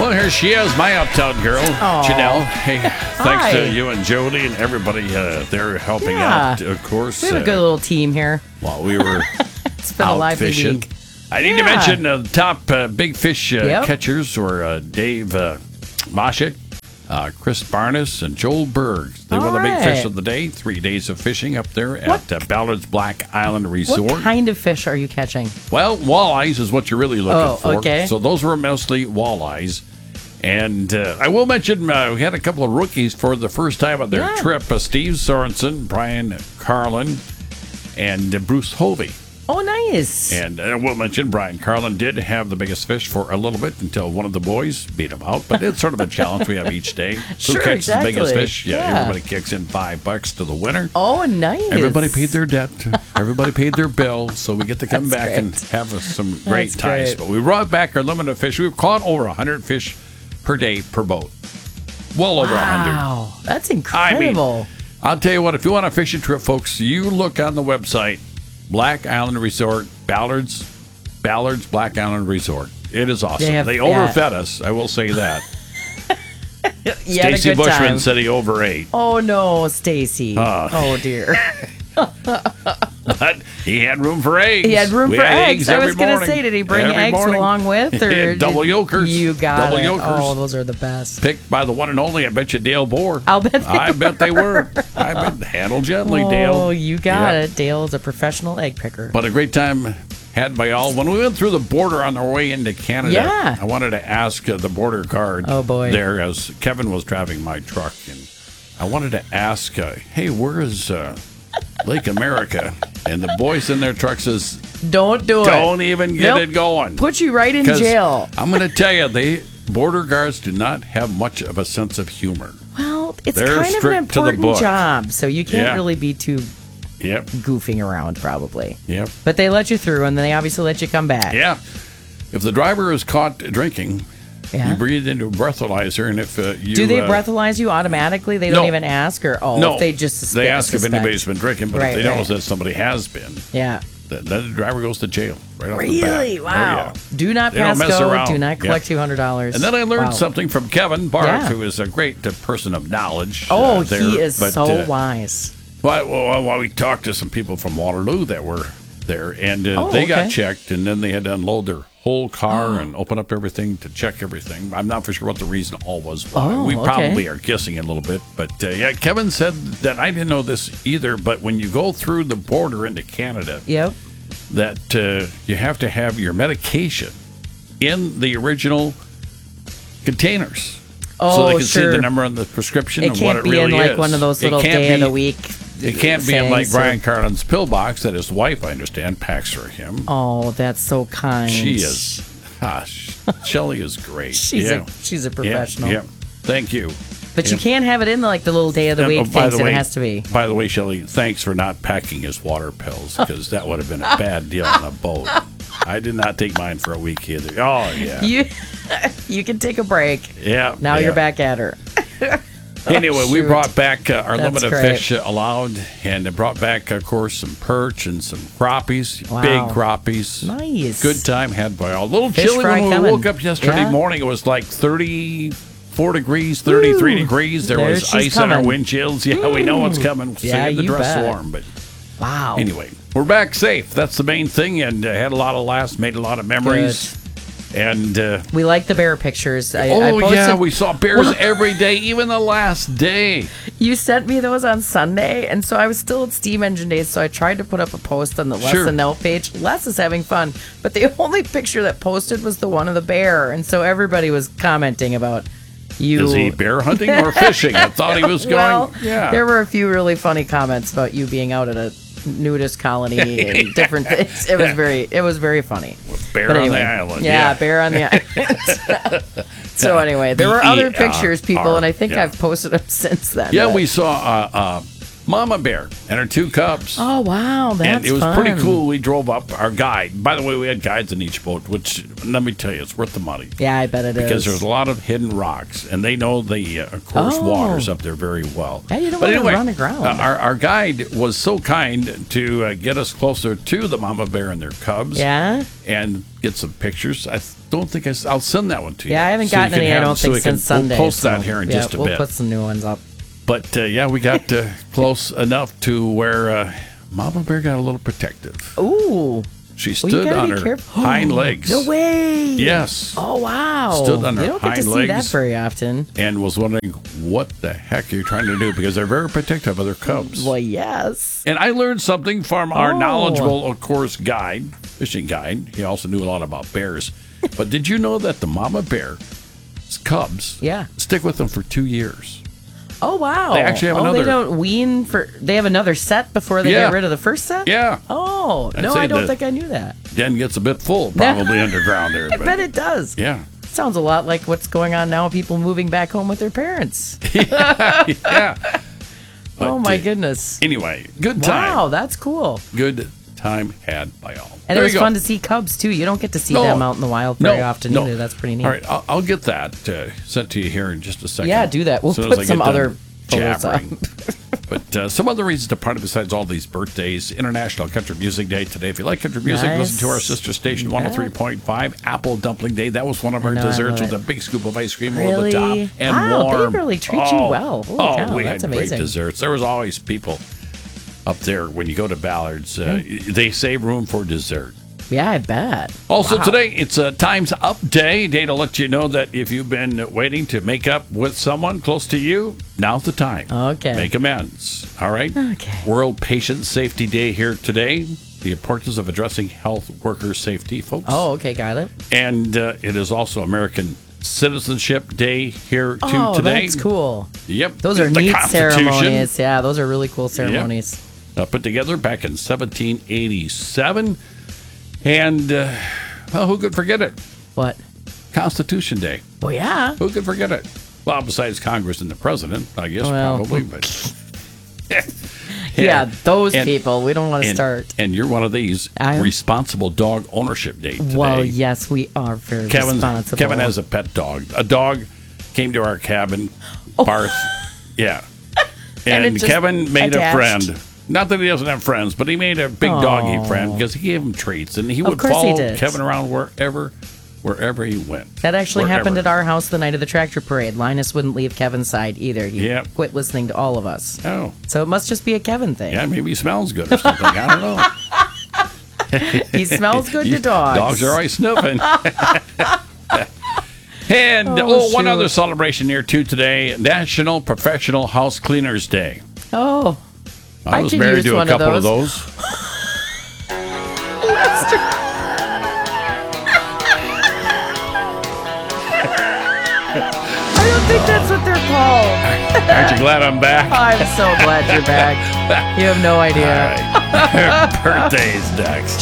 Well, here she is, my uptown girl, Janelle. Hey, thanks Hi. to you and Jody and everybody there helping out, of course. We have a good little team here. While we were It's been a out lively fishing. week. I need to mention the top big fish Yep. catchers were Dave Moshik, Chris Barnes, and Joel Berg. They were the big right. fish of the day. 3 days of fishing up there at Ballard's Black Island Resort. What kind of fish are you catching? Well, walleyes is what you're really looking for. Okay. So those were mostly walleyes. And I will mention we had a couple of rookies for the first time on their trip. Steve Sorensen, Brian Carlin, and Bruce Hovey. Oh, nice. And I will mention Brian Carlin did have the biggest fish for a little bit until one of the boys beat him out. But it's sort of a challenge we have each day. Sure, Who catches exactly. the biggest fish? Yeah. Everybody kicks in $5 to the winner. Oh, nice. Everybody paid their debt. Everybody paid their bill, so we get to come back and have some great That's times. great. But we brought back our limited fish. We've caught over 100 fish per day per boat. Well over 100. Wow, that's incredible. I'll tell you what, if you want a fishing trip, folks, you look on the website, Black Island Resort, Ballard's Black Island Resort. It is awesome. They overfed us, I will say that. You had a Stacy good Bushman time. said he overate. Oh, no, Stacy. Oh, dear. But he had room for eggs. He had room We for had eggs. I every was going to morning. say, did he bring Every eggs morning. along with? Or Double yolkers. You got Double it. yolkers. Oh, those are the best. Picked by the one and only, I bet you, Dale Bohr. I'll bet they I bet they were. I bet handle gently, Dale. Oh, you got Yeah. it. Dale is a professional egg picker. But a great time had by all. When we went through the border on our way into Canada, Yeah. I wanted to ask the border guard Oh, boy. there as Kevin was driving my truck, and I wanted to ask, hey, where is Lake America? And the boys in their truck says, Don't do it. don't even get Nope. it going. Put you right in 'Cause jail. I'm going to tell you, border guards do not have much of a sense of humor. Well, it's They're kind of an strict to the important book. job, so you can't Yeah. really be too Yep, goofing around, probably. yep. But they let you through, and then they obviously let you come back. Yeah. If the driver is caught drinking, Yeah. you breathe into a breathalyzer, and if you Do they breathalyze you automatically? They don't no. even ask, or no, if they just they ask if suspect? anybody's been drinking, but Right, if they right. notice that somebody has been, Yeah. then the driver goes to jail right off the bat. Really? Wow. Oh, yeah. Do not They don't pass mess go. around. Do not collect Yeah. $200. And then I learned Wow. something from Kevin Barth, Yeah. who is a great person of knowledge. Oh, there. he is But, so wise. Well, we talked to some people from Waterloo that were there, and Oh, they got okay. checked, and then they had to unload their whole car and open up everything to check everything. I'm not for sure what the reason all was why. Oh, We okay. probably are guessing a little bit, but yeah, Kevin said that I didn't know this either, but when you go through the border into Canada, Yep. that you have to have your medication in the original containers. So they Oh, can sure. see the number on the prescription It and can't what it be really in like is. one of those It little can't day of be- the week. It can't be in like things, or- Brian Carlin's pill box that his wife, I understand, packs for him. Oh, that's so kind. She is. Shelley is great. She's yeah. a professional. Yeah. Thank you. But you can't have it in like the little day of the week by things. the way, It has to be. By the way, Shelley, thanks for not packing his water pills because that would have been a bad deal on a boat. I did not take mine for a week either. Oh yeah. You can take a break. Yeah. Now yeah. you're back at her. Anyway, we shoot. brought back our That's limited great. fish allowed, and it brought back, of course, some perch and some crappies, Wow. big crappies. Nice. Good time had by all. A little Fish chilly fry when we coming. woke up yesterday Yeah. morning. It was like 34 degrees, 33 Woo. degrees. There There was she's ice on our coming. windshields. Yeah, we know what's coming. So Yeah, you have to you dress bet. warm. But Wow. anyway, we're back safe. That's the main thing, and had a lot of laughs, made a lot of memories. And We like the bear pictures. I oh posted, yeah, we saw bears every day, even the last day. You sent me those on Sunday, and so I was still at Steam Engine Days, so I tried to put up a post on the Les Sure. and Nell page. Les is having fun, but the only picture that posted was the one of the bear, and so everybody was commenting about you. Is he bear hunting or fishing? I thought he was going. Well, yeah. there were a few really funny comments about you being out at a nudist colony and different things. It was very funny. Bear But on anyway, the island. Yeah, bear on the island. So anyway, there were other B-E-R-R, pictures, people, and I think yeah. I've posted them since then. Yeah, but- we saw Mama Bear and her 2 cubs. Oh, wow. That's and it was fun. pretty cool. We drove up our guide. By the way, we had guides in each boat, which, let me tell you, it's worth the money. Yeah, I bet it is. Because there's a lot of hidden rocks, and they know the, of course, waters up there very well. Yeah, you don't but want anyway, to run aground. Our guide was so kind to get us closer to the mama bear and their cubs. Yeah? And get some pictures. I don't think I'll send that one to you. Yeah, I haven't so you gotten can any, I have- don't so think, we can- since Sunday. We'll post that so, here in yeah, just a we'll bit. put some new ones up. But yeah, we got close enough to where Mama Bear got a little protective. Ooh. She Well, you stood gotta on be her careful. hind legs. No way. Yes. Oh, wow. Stood on her You don't get to hind see that legs. very often. And was wondering what the heck are you trying to do, because they're very protective of their cubs. Well, yes. And I learned something from our Oh. knowledgeable, of course, guide, fishing guide. He also knew a lot about bears. But did you know that the mama bear's cubs Yeah. stick with them for 2 years? Oh, wow. They actually have another- they don't wean for... They have another set before they Yeah. get rid of the first set? Yeah. Oh, I'd no, say I don't the- think I knew that. Den gets a bit full, probably underground there. I bet it does. Yeah. Sounds a lot like what's going on now, people moving back home with their parents. Yeah. Oh, But, my goodness. Anyway, good time. Wow, that's cool. Good time had by all. And There it was you go. fun to see cubs, too. You don't get to see No. them out in the wild very often either. That's pretty neat. All right, I'll get that sent to you here in just a second. Yeah, do that. We'll As soon put as I some get done other photos up. jabbering. But some other reasons to party besides all these birthdays. International Country Music Day today. If you like country music, Nice. listen to our sister station 103.5. Apple Dumpling Day. That was one of our I know, I desserts love with it. a big scoop of ice cream over Really? the top and Wow, warm. they really treat you well. Holy cow, we that's had amazing. great desserts. There was always people up there when you go to Ballard's. They save room for dessert. Yeah, I bet. Also Wow. today, it's a Time's Up Day. Day to let you know that if you've been waiting to make up with someone close to you, now's the time. Okay. Make amends. All right? Okay. World Patient Safety Day here today. The importance of addressing health worker safety, folks. Oh, okay, got it. And it is also American Citizenship Day here Oh, today. that's cool. Yep. Those are The neat Constitution. ceremonies. Yeah, those are really cool ceremonies. Put together back in 1787. And, well, who could forget it? What? Constitution Day. Well, yeah. Who could forget it? Well, besides Congress and the president, I guess, Well, probably. But Yeah, those And- people. We don't want to start. And you're one of these. I am. Responsible Dog Ownership Day today. Well, yes, we are very responsible. Kevin has a pet dog. A dog came to our cabin, Barth. Yeah. And And it just Kevin made attached. a friend. Not that he doesn't have friends, but he made a big doggy friend because he gave him treats. And he would course he follow did. Kevin around wherever he went. That actually happened at Wherever. our house the night of the tractor parade. Linus wouldn't leave Kevin's side either. He Yep. quit listening to all of us. Oh. So it must just be a Kevin thing. Yeah, maybe he smells good or something. I don't know. He smells good to dogs. Dogs are always sniffing. And one shoot. other celebration here too today: National Professional House Cleaners Day. Oh, I I was could married use to a one of couple of those. those. I don't think that's what they're called. Aren't you glad I'm back? I'm so glad you're back. You have no idea. All right. Birthdays next.